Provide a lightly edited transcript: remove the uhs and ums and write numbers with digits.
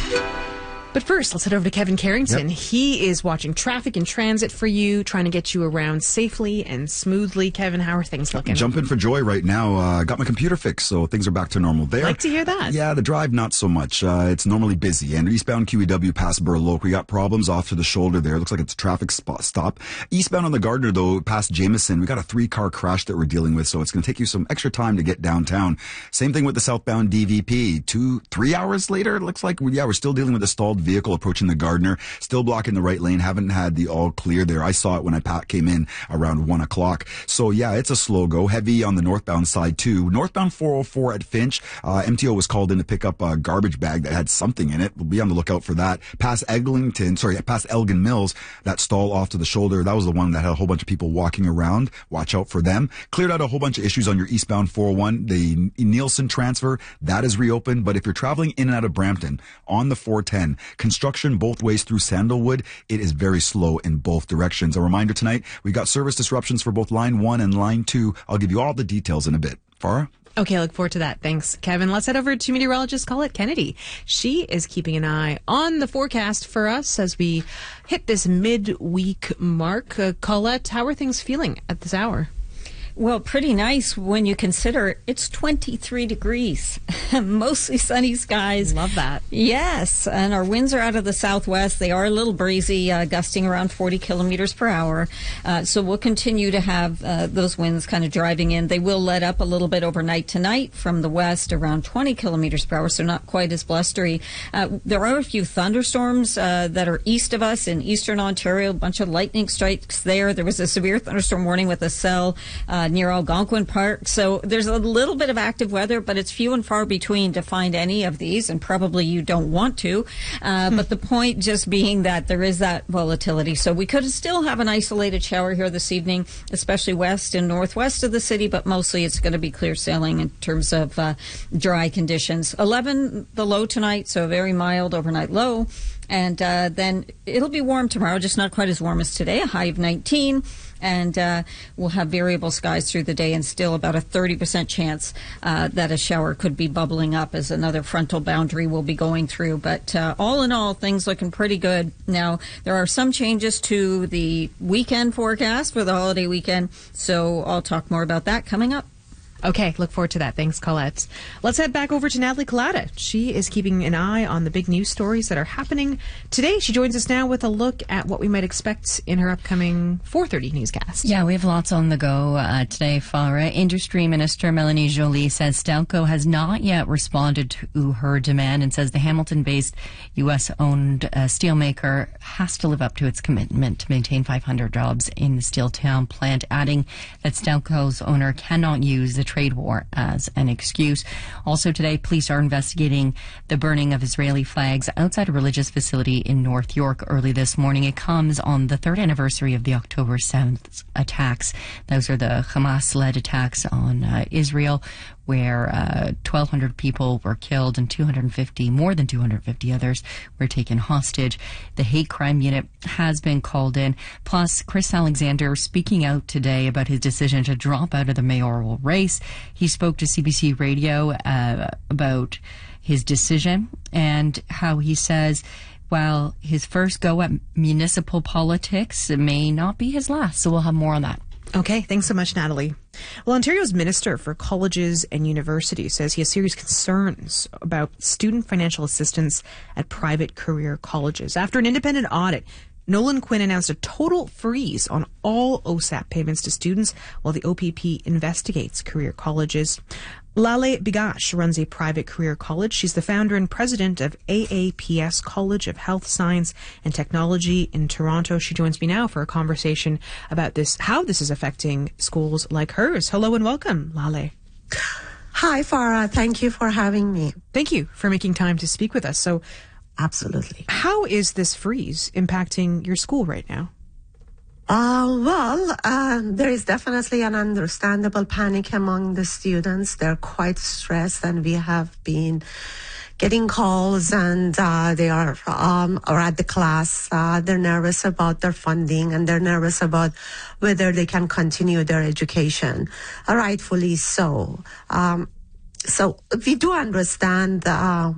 But first, let's head over to Kevin Carrington. Yep. He is watching traffic and transit for you, trying to get you around safely and smoothly. Kevin, how are things looking? Jumping for joy right now. Got my computer fixed, so things are back to normal there. Like to hear that. Yeah, the drive, not so much. It's normally busy. And eastbound QEW past Burloak, we got problems off to the shoulder there. Looks like it's a traffic stop. Eastbound on the Gardner, though, past Jameson, we got a 3-car crash that we're dealing with, so it's going to take you some extra time to get downtown. Same thing with the southbound DVP. 2-3 hours later, it looks like, we're still dealing with a stalled vehicle approaching the Gardner, still blocking the right lane. Haven't had the all clear there. I saw it when I came in around 1 o'clock. So yeah, it's a slow go. Heavy on the northbound side too. Northbound 404 at Finch. MTO was called in to pick up a garbage bag that had something in it. We'll be on the lookout for that. Past Elgin Mills, that stall off to the shoulder. That was the one that had a whole bunch of people walking around. Watch out for them. Cleared out a whole bunch of issues on your eastbound 401. The Nielsen transfer, that is reopened. But if you're traveling in and out of Brampton on the 410, construction both ways through Sandalwood, it is very slow in both directions. A reminder tonight, we got service disruptions for both Line 1 and Line 2. I'll give you all the details in a bit. Farah? Okay, I look forward to that. Thanks, Kevin. Let's head over to meteorologist Colette Kennedy. She is keeping an eye on the forecast for us as we hit this midweek mark. Colette, how are things feeling at this hour? Well, pretty nice when you consider it's 23 degrees. Mostly sunny skies. Love that. Yes, and our winds are out of the southwest. They are a little breezy, gusting around 40 kilometers per hour. So we'll continue to have those winds kind of driving in. They will let up a little bit overnight tonight from the west, around 20 kilometers per hour, so not quite as blustery. There are a few thunderstorms that are east of us in eastern Ontario, a bunch of lightning strikes there. There was a severe thunderstorm warning with a cell near Algonquin Park. So there's a little bit of active weather, but it's few and far between to find any of these, and probably you don't want to. But the point just being that there is that volatility. So we could still have an isolated shower here this evening, especially west and northwest of the city, but mostly it's going to be clear sailing in terms of dry conditions. 11 the low tonight, so a very mild overnight low. And then it'll be warm tomorrow, just not quite as warm as today, a high of 19. And we'll have variable skies through the day and still about a 30% chance that a shower could be bubbling up as another frontal boundary will be going through. But all in all, things looking pretty good. Now, there are some changes to the weekend forecast for the holiday weekend, so I'll talk more about that coming up. Okay, look forward to that. Thanks, Colette. Let's head back over to Natalie Collada. She is keeping an eye on the big news stories that are happening today. She joins us now with a look at what we might expect in her upcoming 4:30 newscast. Yeah, we have lots on the go today, Farah. Industry Minister Melanie Joly says Stelco has not yet responded to her demand and says the Hamilton-based U.S.-owned steelmaker has to live up to its commitment to maintain 500 jobs in the Steeltown plant, adding that Stelco's owner cannot use the trade war as an excuse. Also today, police are investigating the burning of Israeli flags outside a religious facility in North York early this morning. It comes on the 3rd anniversary of the October 7th attacks. Those are the Hamas-led attacks on Israel, where 1,200 people were killed and more than 250 others were taken hostage. The hate crime unit has been called in. Plus, Chris Alexander speaking out today about his decision to drop out of the mayoral race. He spoke to CBC Radio about his decision and how he says, while his first go at municipal politics, it may not be his last. So we'll have more on that. Okay, thanks so much, Natalie. Well, Ontario's Minister for Colleges and Universities says he has serious concerns about student financial assistance at private career colleges. After an independent audit, Nolan Quinn announced a total freeze on all OSAP payments to students while the OPP investigates career colleges. Lale Bigash runs a private career college. She's the founder and president of AAPS College of Health Science and Technology in Toronto. She joins me now for a conversation about how this is affecting schools like hers. Hello and welcome, Lale. Hi, Farah. Thank you for having me. Thank you for making time to speak with us. So, absolutely. How is this freeze impacting your school right now? There is definitely an understandable panic among the students. They're quite stressed, and we have been getting calls, and they are at the class. They're nervous about their funding, and they're nervous about whether they can continue their education. Rightfully so. So we do understand